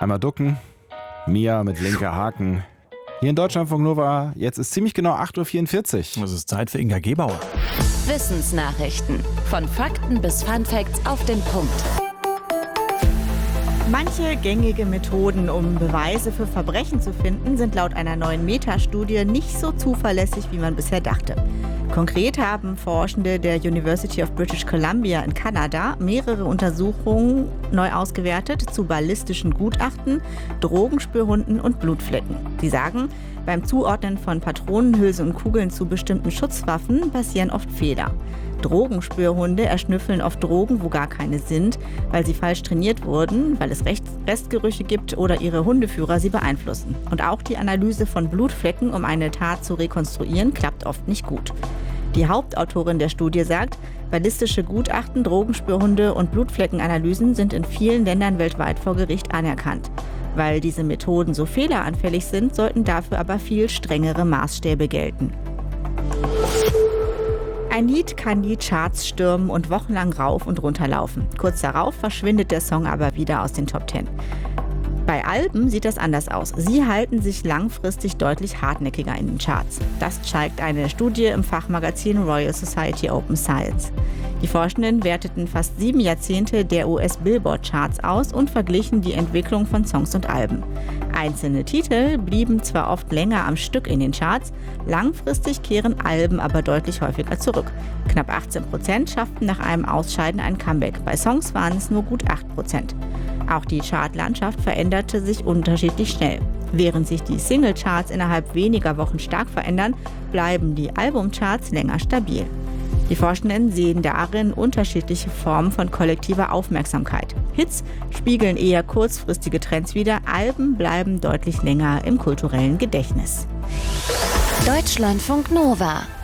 Einmal ducken. Mia mit linker Haken. Hier in Deutschlandfunk Nova, jetzt ist ziemlich genau 8:44 Uhr. Es ist Zeit für Inga Gebauer. Wissensnachrichten. Von Fakten bis Funfacts auf den Punkt. Manche gängige Methoden, um Beweise für Verbrechen zu finden, sind laut einer neuen Metastudie nicht so zuverlässig, wie man bisher dachte. Konkret haben Forschende der University of British Columbia in Kanada mehrere Untersuchungen neu ausgewertet zu ballistischen Gutachten, Drogenspürhunden und Blutflecken. Sie sagen, beim Zuordnen von Patronenhülse und Kugeln zu bestimmten Schusswaffen passieren oft Fehler. Drogenspürhunde erschnüffeln oft Drogen, wo gar keine sind, weil sie falsch trainiert wurden, weil es Restgerüche gibt oder ihre Hundeführer sie beeinflussen. Und auch die Analyse von Blutflecken, um eine Tat zu rekonstruieren, klappt oft nicht gut. Die Hauptautorin der Studie sagt, ballistische Gutachten, Drogenspürhunde und Blutfleckenanalysen sind in vielen Ländern weltweit vor Gericht anerkannt. Weil diese Methoden so fehleranfällig sind, sollten dafür aber viel strengere Maßstäbe gelten. Ein Lied kann die Charts stürmen und wochenlang rauf und runter laufen. Kurz darauf verschwindet der Song aber wieder aus den Top 10. Bei Alben sieht das anders aus. Sie halten sich langfristig deutlich hartnäckiger in den Charts. Das zeigt eine Studie im Fachmagazin Royal Society Open Science. Die Forschenden werteten fast 7 Jahrzehnte der US-Billboard-Charts aus und verglichen die Entwicklung von Songs und Alben. Einzelne Titel blieben zwar oft länger am Stück in den Charts, langfristig kehren Alben aber deutlich häufiger zurück. Knapp 18% schafften nach einem Ausscheiden ein Comeback. Bei Songs waren es nur gut 8%. Auch die Chartlandschaft veränderte sich unterschiedlich schnell. Während sich die Singlecharts innerhalb weniger Wochen stark verändern, bleiben die Albumcharts länger stabil. Die Forschenden sehen darin unterschiedliche Formen von kollektiver Aufmerksamkeit. Hits spiegeln eher kurzfristige Trends wider, Alben bleiben deutlich länger im kulturellen Gedächtnis. Deutschlandfunk Nova.